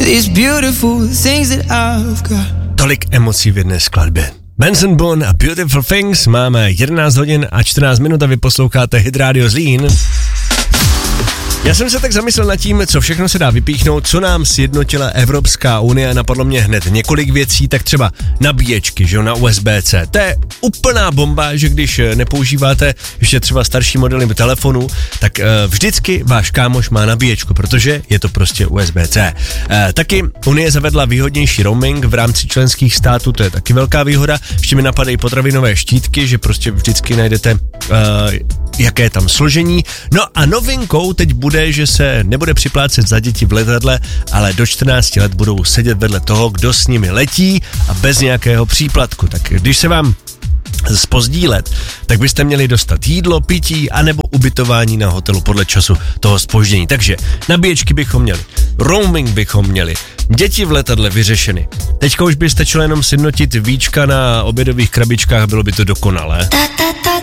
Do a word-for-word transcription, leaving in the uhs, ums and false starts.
Tolik emocí v jedné skladbě. Benson Boone a Beautiful Things. Máme jedenáct hodin a čtrnáct minut a vy posloucháte Hit Radio Zlín. Já jsem se tak zamyslel nad tím, co všechno se dá vypíchnout, co nám sjednotila Evropská unie. Napadlo mě hned několik věcí, tak třeba nabíječky, že jo, na U S B C. To je úplná bomba, že když nepoužíváte ještě třeba starší modely telefonu, tak uh, vždycky váš kámoš má nabíječku, protože je to prostě U S B C. Uh, taky Unie zavedla výhodnější roaming v rámci členských států, to je taky velká výhoda. Ještě mi napadají potravinové štítky, že prostě vždycky najdete, uh, jaké je tam složení. No a novinkou teď bude, že se nebude připlácet za děti v letadle, ale do čtrnácti let budou sedět vedle toho, kdo s nimi letí a bez nějakého příplatku. Tak když se vám zpozdí let, tak byste měli dostat jídlo, pití anebo ubytování na hotelu podle času toho zpoždění. Takže nabíječky bychom měli, roaming bychom měli, děti v letadle vyřešeny. Teďka už by stačilo jenom sjednotit víčka na obědových krabičkách, bylo by to dokonalé.